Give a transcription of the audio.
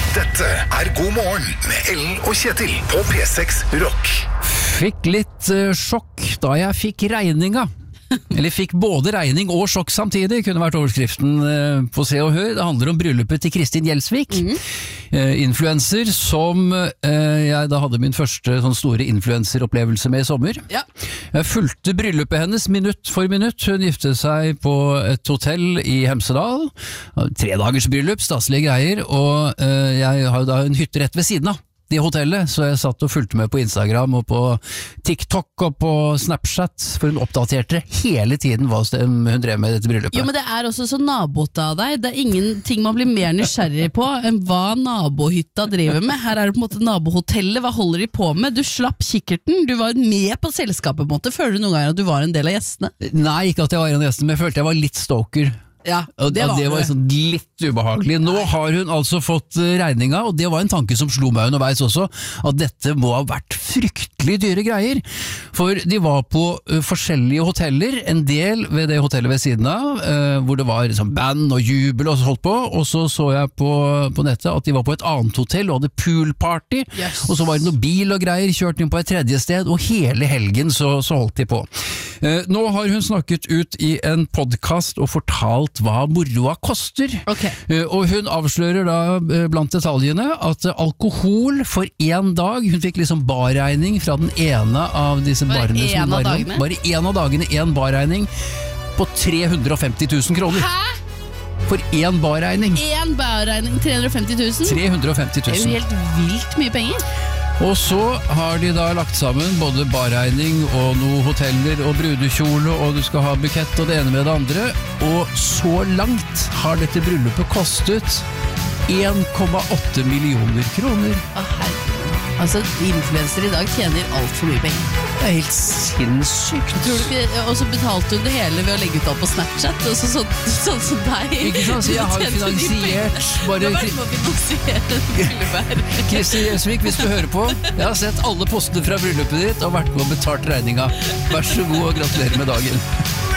Dette God morgen med Ellen og Kjetil på P6 Rock. Fikk litt sjokk da jeg fikk regninga. Eller fikk både regning og sjokk samtidig, kunne vært overskriften på Se og Hør. Det handler om bryllupet til Kristin Gjelsvik, influencer som jeg da hadde min første sånn store influenceropplevelse med i sommer. Ja. Jeg fulgte bryllupet hennes minutt for minutt. Hun gifte seg på et hotell i Hemsedal. 3 dagers bryllup, staselige greier, og jeg har jo da en hytte rett ved siden av det hotellet, så jeg satt og fulgte med på Instagram og på TikTok og på Snapchat, for hun oppdaterte hele tiden hva hun drev med i dette bryllupet. Jo, men det er også så nabota av deg. Det er ingenting man blir mer nysgjerrig på enn hva nabohytta driver med. Her er det på en måte nabohotellet, hva holder de på med? Du slapp kikkerten, du var med på selskapet på en måte. Føler du noen ganger at du var en del av gjestene? Nei, ikke at jeg var en av gjestene, men jeg følte jeg var litt stalker. Ja, det var sånn litt ubehagelig. Nå har hun altså fått regninga, og det var en tanke som slo meg underveis også, at dette må ha vært fryktelig dyre greier. For de var på forskjellige hoteller, en del ved det hotellet ved siden av, hvor det var liksom band og jubel og holdt på, og så jeg på nettet at de var på et annet hotell og hadde poolparty, og så var det noe bil og greier, kjørt inn på et tredje sted, og hele helgen så holdt de på. Nå har hun snakket ut i en podcast og fortalt hva moroa koster. Okay. Og hun avslører da blant detaljene at alkohol for 1 dag, hun fikk liksom barregning fra den ene av disse barene som var innom. Bare en av dagene, en barregning på 350 000 kroner. Hæ? For 1 barregning. 1 barregning, 350 000? 350 000. Det er jo helt vilt mye penger. Og så har de da lagt sammen både barregning og noen hoteller og brudekjole, og du skal ha bukett og det ene med det andre, og så langt har dette bryllupet kostet 1,8 millioner kroner. Altså, influencer i dag tjener alt for mye penger. Det er helt sinnssykt. Tror du ikke, og så betalte hun det hele ved å legge ut alt på Snapchat, og sånn som deg. Ikke sant, så jeg har finansiert bare Kristin Gjelsvik, hvis du hører på, jeg har sett alle postene fra bryllupet ditt og vært med og betalt regninga. Vær så god og gratulerer med dagen.